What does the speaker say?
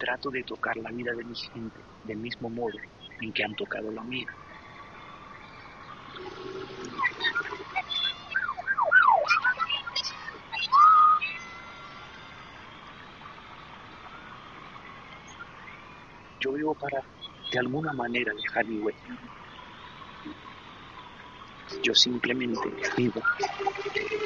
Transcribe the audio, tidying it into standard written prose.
trato de tocar la vida de mi gente del mismo modo en que han tocado la mía. Yo vivo para, de alguna manera, dejar mi huella. Yo simplemente vivo.